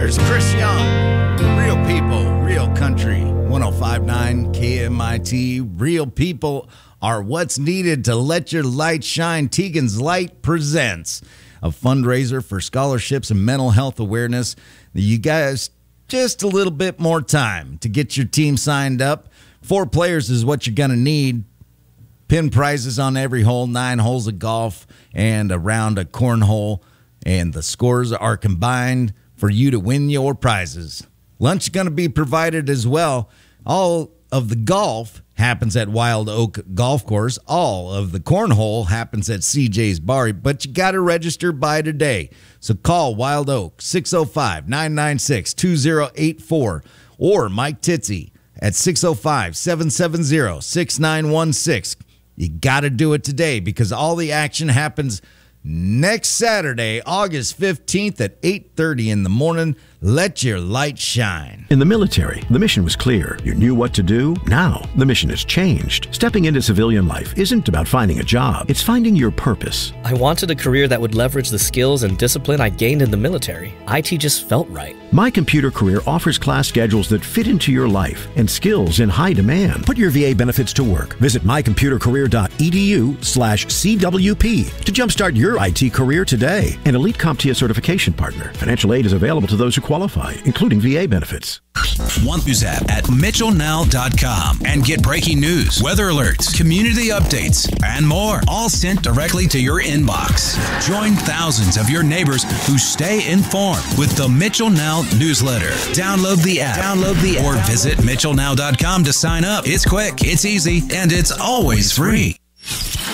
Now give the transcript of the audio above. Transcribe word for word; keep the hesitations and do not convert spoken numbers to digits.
There's Chris Young. Real people, real country. one oh five point nine K M I T. Real people are what's needed to let your light shine. Tegan's Light presents a fundraiser for scholarships and mental health awareness. You guys, just a little bit more time to get your team signed up. Four players is what you're going to need. Pin prizes on every hole, nine holes of golf and a round of cornhole. And the scores are combined for you to win your prizes. Lunch is going to be provided as well. All of the golf happens at Wild Oak Golf Course. All of the cornhole happens at C J's Bar. But you got to register by today. So call Wild Oak, six oh five, nine nine six, two oh eight four. Or Mike Titze at six oh five, seven seven zero, six nine one six. You got to do it today because all the action happens next Saturday, August fifteenth at eight thirty in the morning. Let your light shine. In the military, the mission was clear. You knew what to do. Now, the mission has changed. Stepping into civilian life isn't about finding a job. It's finding your purpose. I wanted a career that would leverage the skills and discipline I gained in the military. I T just felt right. My Computer Career offers class schedules that fit into your life and skills in high demand. Put your V A benefits to work. Visit mycomputercareer.edu slash CWP to jumpstart your I T career today. An Elite CompTIA certification partner. Financial aid is available to those who qualify, including V A benefits. Want news app at Mitchell Now dot com and get breaking news, weather alerts, community updates, and more, all sent directly to your inbox. Join thousands of your neighbors who stay informed with the Mitchell Now newsletter. Download the app, download the app, or visit Mitchell Now dot com to sign up. It's quick, it's easy, and it's always free.